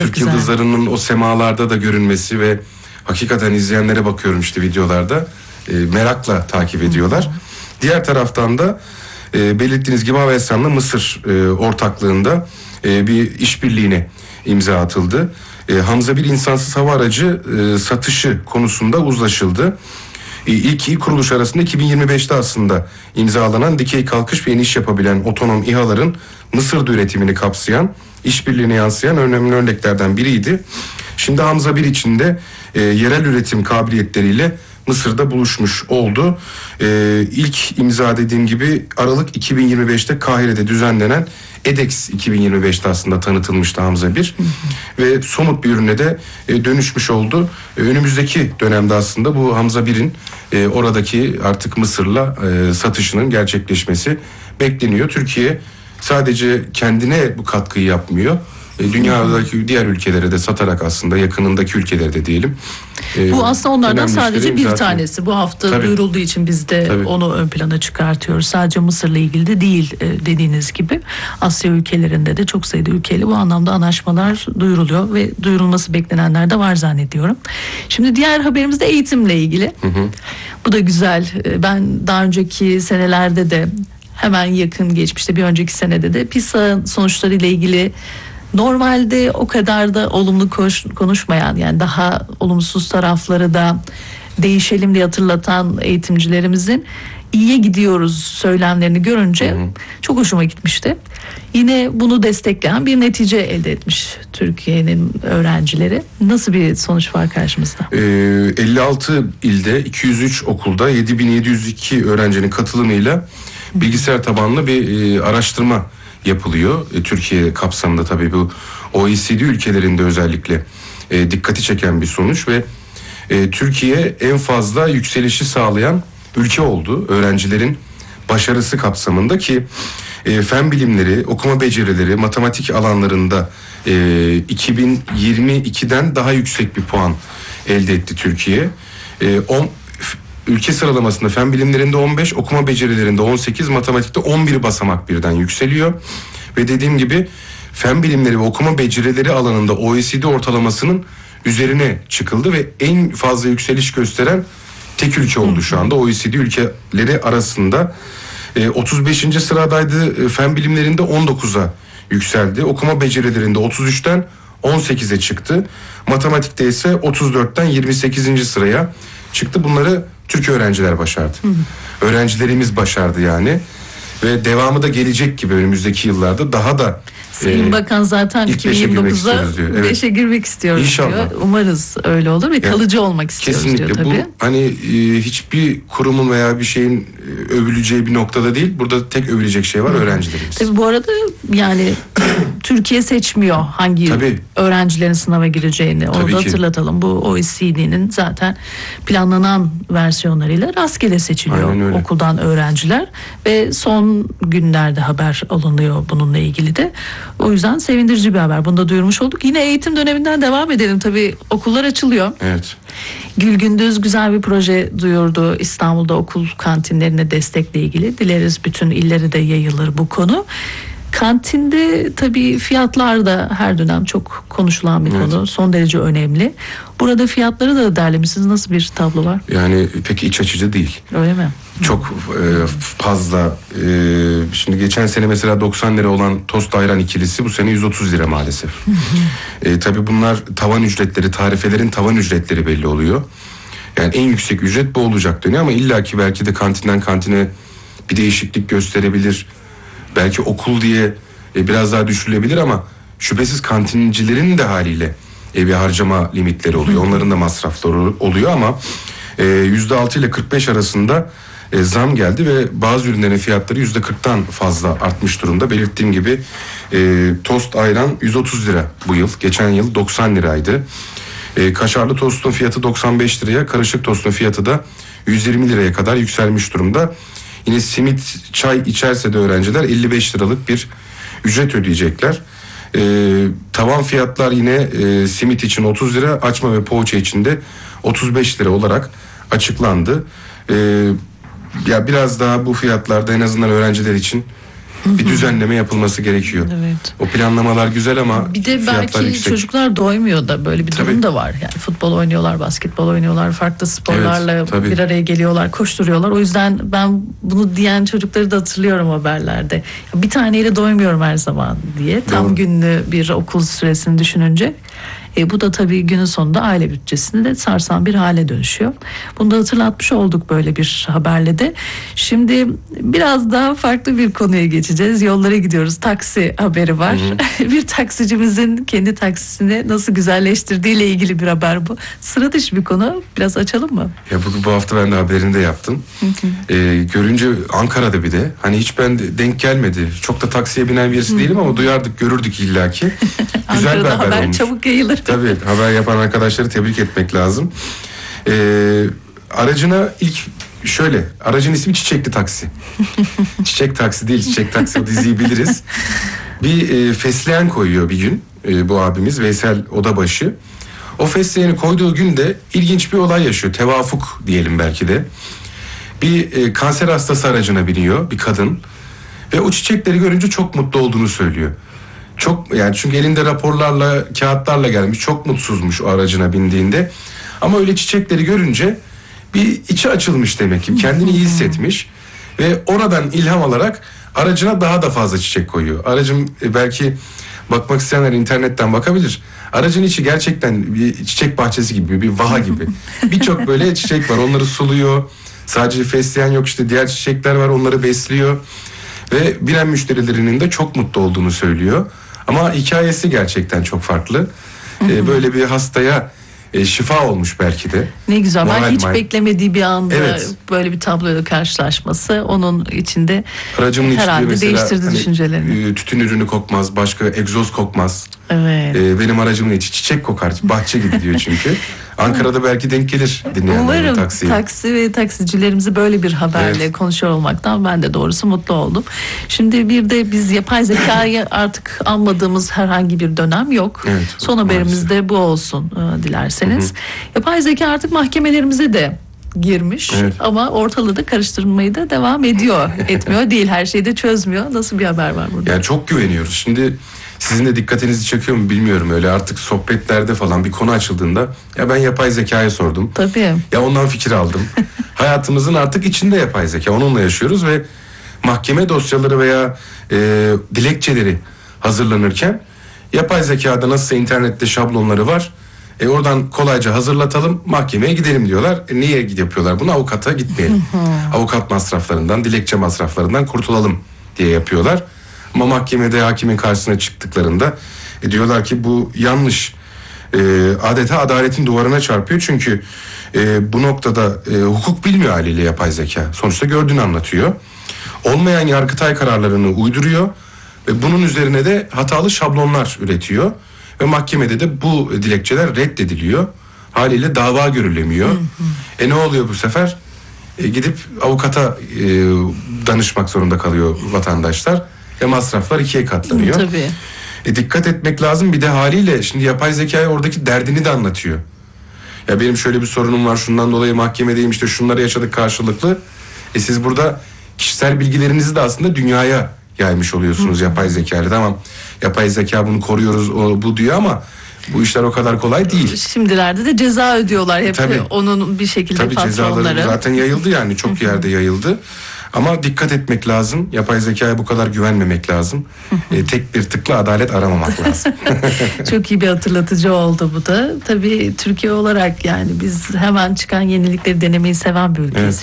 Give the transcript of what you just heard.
Türk yıldızlarının o semalarda da görünmesi ve hakikaten izleyenlere bakıyorum işte videolarda merakla takip ediyorlar. Diğer taraftan da belirttiğiniz gibi Avelsan'la Mısır ortaklığında bir işbirliğine imza atıldı. Hamza 1 insansız hava aracı satışı konusunda uzlaşıldı. İlk iyi kuruluş arasında 2025'te aslında imzalanan dikey kalkış ve iniş yapabilen otonom İHA'ların Mısır'da üretimini kapsayan, işbirliğine yansıyan önemli örneklerden biriydi. Şimdi Hamza 1 içinde yerel üretim kabiliyetleriyle Mısır'da buluşmuş oldu. İlk imza dediğim gibi Aralık 2025'te Kahire'de düzenlenen EDEX 2025'te aslında tanıtılmıştı Hamza 1 ve somut bir ürüne de dönüşmüş oldu. Önümüzdeki dönemde aslında bu Hamza 1'in oradaki artık Mısır'la satışının gerçekleşmesi bekleniyor. Türkiye sadece kendine bu katkıyı yapmıyor. Dünyadaki diğer ülkelere de satarak aslında yakınındaki ülkelere de diyelim. Bu aslında onlardan sadece bir tanesi. Bu hafta duyurulduğu için biz de onu ön plana çıkartıyoruz. Sadece Mısır'la ilgili de değil dediğiniz gibi. Asya ülkelerinde de çok sayıda ülkeyle bu anlamda anlaşmalar duyuruluyor ve duyurulması beklenenler de var zannediyorum. Şimdi diğer haberimiz de eğitimle ilgili. Bu da güzel. Ben daha önceki senelerde de hemen yakın geçmişte bir önceki senede de PISA sonuçlarıyla ilgili normalde o kadar da olumlu konuşmayan, yani daha olumsuz tarafları da değişelim diye hatırlatan eğitimcilerimizin iyiye gidiyoruz söylemlerini görünce çok hoşuma gitmişti. Yine bunu destekleyen bir netice elde etmiş Türkiye'nin öğrencileri. Nasıl bir sonuç var karşımızda? 56 ilde 203 okulda 7702 öğrencinin katılımıyla bilgisayar tabanlı bir araştırma yapılıyor. Türkiye kapsamında tabii bu OECD ülkelerinde özellikle dikkati çeken bir sonuç ve Türkiye en fazla yükselişi sağlayan ülke oldu. Öğrencilerin başarısı kapsamında ki fen bilimleri, okuma becerileri, matematik alanlarında 2022'den daha yüksek bir puan elde etti Türkiye. Ülke sıralamasında fen bilimlerinde 15, okuma becerilerinde 18, matematikte 11 basamak birden yükseliyor. Ve dediğim gibi fen bilimleri ve okuma becerileri alanında OECD ortalamasının üzerine çıkıldı ve en fazla yükseliş gösteren tek ülke oldu şu anda OECD ülkeleri arasında. 35. sıradaydı, fen bilimlerinde 19'a yükseldi. Okuma becerilerinde 33'ten 18'e çıktı. Matematikte ise 34'ten 28. sıraya çıktı. Bunları Türk öğrenciler başardı. Öğrencilerimiz başardı yani. Ve devamı da gelecek gibi önümüzdeki yıllarda daha da Sayın Bakan zaten 2029'da 5'e girmek istiyoruz İnşallah diyor. Umarız öyle olur ve kalıcı olmak istiyoruz kesinlikle diyor tabii. Bu hani hiçbir kurumun veya bir şeyin övüleceği bir noktada değil. Burada tek övülecek şey var, öğrencilerimiz. Tabii bu arada yani Türkiye seçmiyor hangi öğrencilerin sınava gireceğini. Onu da hatırlatalım. Bu OECD'nin zaten planlanan versiyonlarıyla rastgele seçiliyor okuldan öğrenciler ve son günlerde haber alınıyor bununla ilgili de. O yüzden sevindirici bir haber. Bunu da duyurmuş olduk. Yine eğitim döneminden devam edelim. Tabii okullar açılıyor. Evet. Gül Gündüz güzel bir proje duyurdu. İstanbul'da okul kantinlerine destekle ilgili. Dileriz bütün illere de yayılır bu konu. Kantinde tabii fiyatlar da her dönem çok konuşulan bir konu. Son derece önemli. Burada fiyatları da derlemişsiniz. Nasıl bir tablo var? Yani pek iç açıcı değil. Öyle mi? Çok fazla. Şimdi geçen sene mesela 90 lira olan tost ayran ikilisi bu sene 130 lira maalesef. Tabii bunlar tavan ücretleri, tarifelerin tavan ücretleri belli oluyor. Yani en yüksek ücret bu olacak deniyor ama illaki belki de kantinden kantine bir değişiklik gösterebilir. Belki okul diye biraz daha düşürülebilir ama şüphesiz kantincilerin de haliyle bir harcama limitleri oluyor. Onların da masrafları oluyor ama %6 ile 45 arasında zam geldi ve bazı ürünlerin fiyatları %40'tan fazla artmış durumda. Belirttiğim gibi tost ayran 130 lira bu yıl. Geçen yıl 90 liraydı. Kaşarlı tostun fiyatı 95 liraya, karışık tostun fiyatı da 120 liraya kadar yükselmiş durumda. Yine simit, çay içerse de öğrenciler 55 liralık bir ücret ödeyecekler. Tavan fiyatlar yine simit için 30 lira, açma ve poğaça için de 35 lira olarak açıklandı. Ya biraz daha bu fiyatlarda en azından öğrenciler için bir düzenleme yapılması gerekiyor. Evet. O planlamalar güzel ama bir de belki yüksek. Çocuklar doymuyor da, böyle bir durum da var. Yani futbol oynuyorlar, basketbol oynuyorlar, farklı sporlarla bir araya geliyorlar, koşturuyorlar. O yüzden ben bunu diyen çocukları da hatırlıyorum haberlerde. Bir taneyle doymuyorum her zaman diye. Tam günlü bir okul süresini düşününce. Bu da tabii günün sonunda aile bütçesini de sarsan bir hale dönüşüyor. Bunu da hatırlatmış olduk böyle bir haberle de. Şimdi biraz daha farklı bir konuya geçeceğiz. Yollara gidiyoruz. Taksi haberi var. Bir taksicimizin kendi taksisini nasıl güzelleştirdiğiyle ilgili bir haber bu. Sıra dışı bir konu. Biraz açalım mı? Ya bu hafta ben de haberini de yaptım. Görünce Ankara'da bir de. Hani hiç ben denk gelmedi. Çok da taksiye binen birisi değilim ama duyardık, görürdük illaki. Güzel Ankara'da bir haber olmuş. Çabuk yayılır. Tabii, haber yapan arkadaşları tebrik etmek lazım. Aracına aracın ismi Çiçekli Taksi. Çiçek Taksi değil, Çiçek Taksi, o diziyi biliriz. Bir fesleğen koyuyor bir gün bu abimiz Veysel Odabaşı. O fesleğeni koyduğu günde ilginç bir olay yaşıyor. Tevafuk diyelim belki de. Bir kanser hastası aracına biniyor bir kadın ve o çiçekleri görünce çok mutlu olduğunu söylüyor. Yani çünkü elinde raporlarla, kağıtlarla gelmiş, çok mutsuzmuş o aracına bindiğinde. Ama öyle çiçekleri görünce bir içi açılmış demek ki, kendini iyi hissetmiş ve oradan ilham alarak aracına daha da fazla çiçek koyuyor. Aracım belki bakmak isteyenler internetten bakabilir. Aracın içi gerçekten bir çiçek bahçesi gibi, bir vaha gibi. Birçok böyle çiçek var, onları suluyor. Sadece fesleğen yok, işte diğer çiçekler var, onları besliyor. Ve bilen müşterilerinin de çok mutlu olduğunu söylüyor. Ama hikayesi gerçekten çok farklı. Böyle bir hastaya şifa olmuş belki de. Ne güzel. Ben hiç beklemediği bir anda böyle bir tabloyla karşılaşması onun içinde herhalde değiştirdi düşüncelerini. Tütün ürünü kokmaz, başka egzoz kokmaz. Evet. Benim aracımın içi çiçek kokar, bahçe gibi diyor çünkü. Ankara'da belki denk gelir dinleyenlerin taksiye. Taksi ve taksicilerimizi böyle bir haberle konuşuyor olmaktan ben de doğrusu mutlu oldum. Şimdi bir de biz yapay zekayı artık anmadığımız herhangi bir dönem yok. Son haberimiz de bu olsun dilerseniz. Yapay zeka artık mahkemelerimize de girmiş ama ortalığı da karıştırmayı da devam etmiyor değil, her şeyi de çözmüyor. Nasıl bir haber var burada? Yani çok güveniyoruz. Şimdi sizin de dikkatinizi çekiyor mu bilmiyorum, öyle artık sohbetlerde falan bir konu açıldığında ya ben yapay zekaya sordum. Tabii. Ya ondan fikir aldım. Hayatımızın artık içinde yapay zeka, onunla yaşıyoruz ve mahkeme dosyaları veya dilekçeleri hazırlanırken yapay zekada nasılsa internette şablonları var. Oradan kolayca hazırlatalım, mahkemeye gidelim diyorlar. Niye yapıyorlar bunu? Avukata gitmeyelim. Avukat masraflarından, dilekçe masraflarından kurtulalım diye yapıyorlar. Ama mahkemede hakimin karşısına çıktıklarında diyorlar ki bu yanlış. Adeta adaletin duvarına çarpıyor. Çünkü bu noktada hukuk bilmiyor haliyle yapay zeka. Sonuçta gördüğünü anlatıyor. Olmayan Yargıtay kararlarını uyduruyor. Ve bunun üzerine de hatalı şablonlar üretiyor. Ve mahkemede de bu dilekçeler reddediliyor. Haliyle dava görülemiyor. Ne oluyor bu sefer? Gidip avukata danışmak zorunda kalıyor vatandaşlar. Ve masraflar ikiye katlanıyor. Tabii. Dikkat etmek lazım. Bir de haliyle şimdi yapay zekaya oradaki derdini de anlatıyor. Ya benim şöyle bir sorunum var, şundan dolayı mahkemedeyim, işte şunları yaşadık karşılıklı. Siz burada kişisel bilgilerinizi de aslında dünyaya yaymış oluyorsunuz yapay zekayla. Tamam, yapay zeka bunu koruyoruz bu diyor ama bu işler o kadar kolay değil. Şimdilerde de ceza ödüyorlar hep onun bir şekilde patronları. Cezaları zaten yayıldı, yani çok yerde yayıldı. Ama dikkat etmek lazım. Yapay zekaya bu kadar güvenmemek lazım. Tek bir tıkla adalet aramamak lazım. Çok iyi bir hatırlatıcı oldu bu da. Tabii Türkiye olarak yani biz hemen çıkan yenilikleri denemeyi seven bir ülkeyiz.